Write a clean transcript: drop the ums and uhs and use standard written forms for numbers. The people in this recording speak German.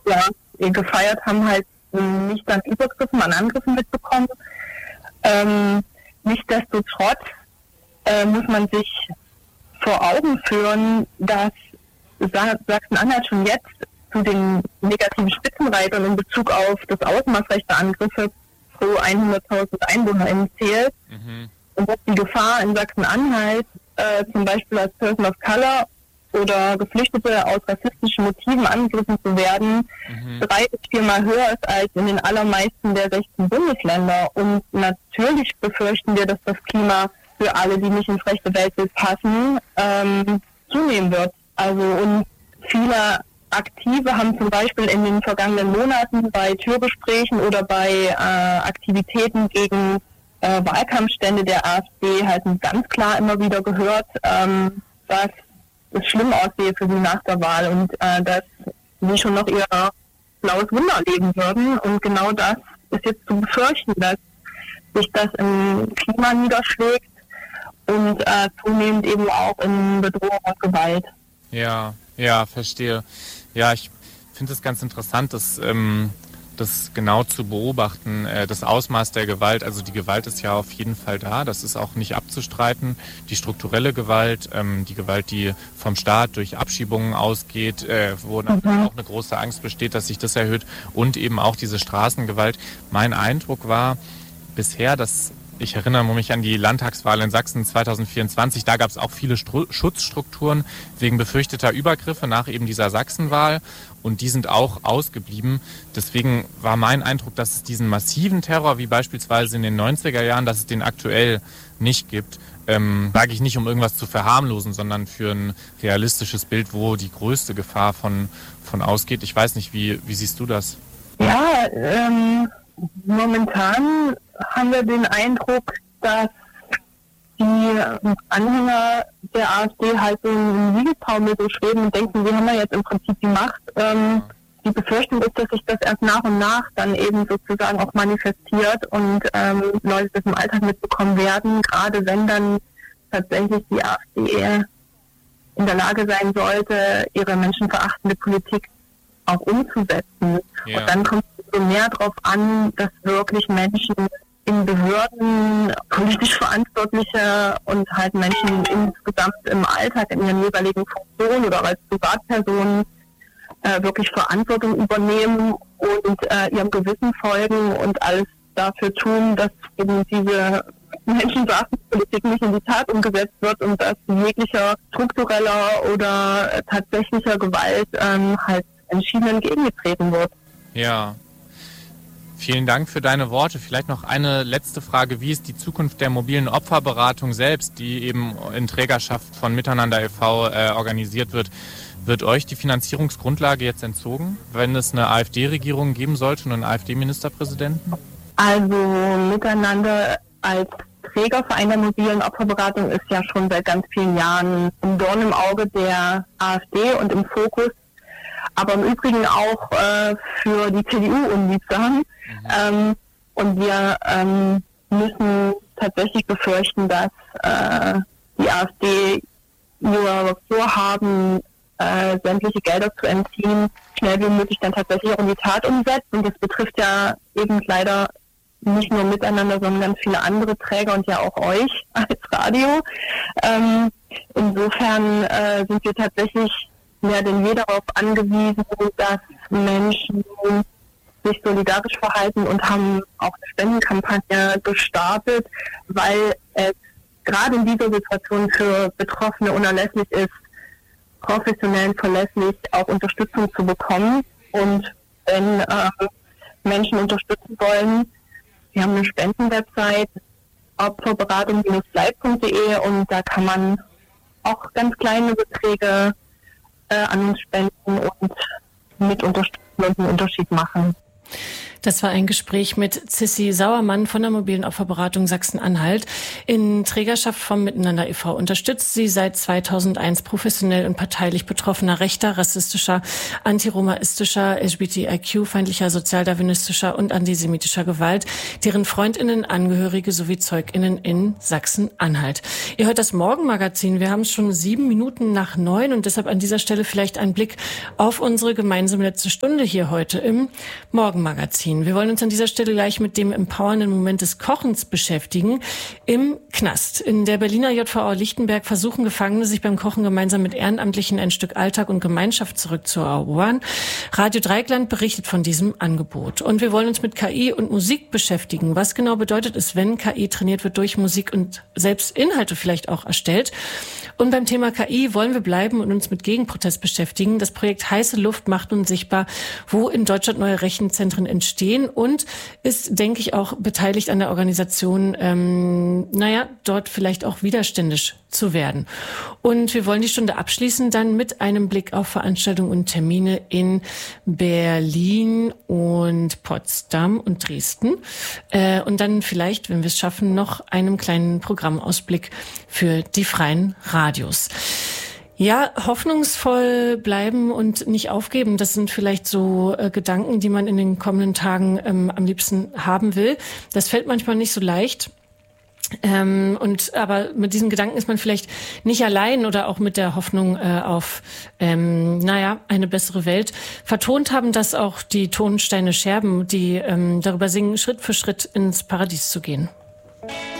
gefeiert haben, halt nicht an Übergriffen, an Angriffen mitbekommen. Nichtsdestotrotz muss man sich vor Augen führen, dass Sachsen-Anhalt schon jetzt zu den negativen Spitzenreitern in Bezug auf das Ausmaß rechter Angriffe pro 100.000 EinwohnerInnen zählt. Und dass die Gefahr in Sachsen-Anhalt zum Beispiel als Person of Color oder Geflüchtete aus rassistischen Motiven angegriffen zu werden, 3- bis 4-mal höher ist als in den allermeisten der 16 Bundesländer. Und natürlich befürchten wir, dass das Klima für alle, die nicht ins rechte Weltbild passen, zunehmen wird. Also, und viele Aktive haben zum Beispiel in den vergangenen Monaten bei Türgesprächen oder bei Aktivitäten gegen Wahlkampfstände der AfD halt ganz klar immer wieder gehört, dass es schlimm aussehe für sie nach der Wahl und dass sie schon noch ihr blaues Wunder erleben würden. Und genau das ist jetzt zu befürchten, dass sich das im Klima niederschlägt und zunehmend eben auch in Bedrohung und Gewalt. Ja, verstehe. Ja, ich finde es ganz interessant, das genau zu beobachten, das Ausmaß der Gewalt. Also die Gewalt ist ja auf jeden Fall da, das ist auch nicht abzustreiten. Die strukturelle Gewalt, die Gewalt, die vom Staat durch Abschiebungen ausgeht, wo natürlich auch eine große Angst besteht, dass sich das erhöht, und eben auch diese Straßengewalt. Mein Eindruck war bisher, dass ich erinnere mich an die Landtagswahl in Sachsen 2024. Da gab es auch viele Schutzstrukturen wegen befürchteter Übergriffe nach eben dieser Sachsenwahl. Und die sind auch ausgeblieben. Deswegen war mein Eindruck, dass es diesen massiven Terror, wie beispielsweise in den 90er Jahren, dass es den aktuell nicht gibt. Sage ich nicht, um irgendwas zu verharmlosen, sondern für ein realistisches Bild, wo die größte Gefahr von ausgeht. Ich weiß nicht, wie siehst du das? Ja, momentan haben wir den Eindruck, dass die Anhänger der AfD halt so im Liegestaumel so schweben und denken, wir haben ja jetzt im Prinzip die Macht. Die Befürchtung ist, dass sich das erst nach und nach dann eben sozusagen auch manifestiert und Leute das im Alltag mitbekommen werden, gerade wenn dann tatsächlich die AfD in der Lage sein sollte, ihre menschenverachtende Politik auch umzusetzen. Ja. Und dann kommt es so mehr darauf an, dass wirklich Menschen in Behörden, politisch Verantwortliche und halt Menschen insgesamt im Alltag in ihren jeweiligen Funktionen oder als Privatpersonen wirklich Verantwortung übernehmen und ihrem Gewissen folgen und alles dafür tun, dass eben diese Menschenverachtungspolitik nicht in die Tat umgesetzt wird und dass jeglicher struktureller oder tatsächlicher Gewalt halt entschieden entgegengetreten wird. Ja. Vielen Dank für deine Worte. Vielleicht noch eine letzte Frage. Wie ist die Zukunft der mobilen Opferberatung selbst, die eben in Trägerschaft von Miteinander e.V. Organisiert wird? Wird euch die Finanzierungsgrundlage jetzt entzogen, wenn es eine AfD-Regierung geben sollte und einen AfD-Ministerpräsidenten? Also Miteinander als Trägerverein der mobilen Opferberatung ist ja schon seit ganz vielen Jahren ein Dorn im Auge der AfD und im Fokus, aber im Übrigen auch für die CDU unliebsam. Und wir müssen tatsächlich befürchten, dass die AfD nur vorhaben, sämtliche Gelder zu entziehen, schnell wie möglich dann tatsächlich auch in die Tat umsetzt. Und das betrifft ja eben leider nicht nur Miteinander, sondern ganz viele andere Träger und ja auch euch als Radio. Insofern sind wir tatsächlich mehr denn je darauf angewiesen, dass Menschen sich solidarisch verhalten und haben auch eine Spendenkampagne gestartet, weil es gerade in dieser Situation für Betroffene unerlässlich ist, professionell und verlässlich auch Unterstützung zu bekommen. Und wenn Menschen unterstützen wollen, wir haben eine Spendenwebsite, opferberatung-bleib.de, und da kann man auch ganz kleine Beträge an uns spenden und mit unterstützen und einen Unterschied machen. Das war ein Gespräch mit Zissi Sauermann von der mobilen Opferberatung Sachsen-Anhalt. In Trägerschaft vom Miteinander e.V. unterstützt sie seit 2001 professionell und parteilich betroffener rechter, rassistischer, antiromaistischer, LGBTIQ-feindlicher, sozialdarwinistischer und antisemitischer Gewalt, deren FreundInnen, Angehörige sowie ZeugInnen in Sachsen-Anhalt. Ihr hört das Morgenmagazin. Wir haben es schon 7 Minuten nach 9 und deshalb an dieser Stelle vielleicht ein Blick auf unsere gemeinsame letzte Stunde hier heute im Morgenmagazin. Wir wollen uns an dieser Stelle gleich mit dem empowernden Moment des Kochens beschäftigen. Im Knast. In der Berliner JVA Lichtenberg versuchen Gefangene, sich beim Kochen gemeinsam mit Ehrenamtlichen ein Stück Alltag und Gemeinschaft zurückzuerobern. Radio Dreieckland berichtet von diesem Angebot. Und wir wollen uns mit KI und Musik beschäftigen. Was genau bedeutet es, wenn KI trainiert wird durch Musik und selbst Inhalte vielleicht auch erstellt? Und beim Thema KI wollen wir bleiben und uns mit Gegenprotest beschäftigen. Das Projekt Heiße Luft macht nun sichtbar, wo in Deutschland neue Rechenzentren entstehen und ist, denke ich, auch beteiligt an der Organisation, dort vielleicht auch widerständisch zu werden. Und wir wollen die Stunde abschließen dann mit einem Blick auf Veranstaltungen und Termine in Berlin und Potsdam und Dresden. Und dann vielleicht, wenn wir es schaffen, noch einem kleinen Programmausblick für die freien Radios. Ja, hoffnungsvoll bleiben und nicht aufgeben, das sind vielleicht so Gedanken, die man in den kommenden Tagen am liebsten haben will. Das fällt manchmal nicht so leicht. Aber mit diesen Gedanken ist man vielleicht nicht allein oder auch mit der Hoffnung auf eine bessere Welt. Vertont haben das auch die Tonsteine Scherben, die darüber singen, Schritt für Schritt ins Paradies zu gehen.